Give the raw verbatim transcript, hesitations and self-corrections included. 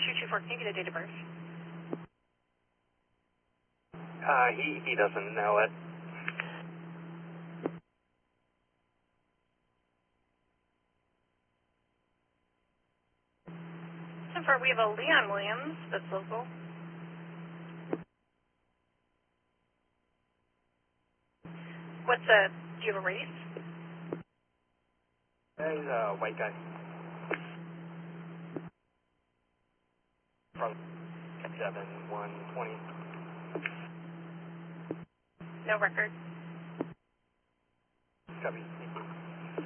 two two four, can you get a date of birth? Uh, he, he doesn't know it. So far, we have a Leon Williams that's local. What's a, do you have a race? He's a white guy. From seven one twenty. No record. Copy.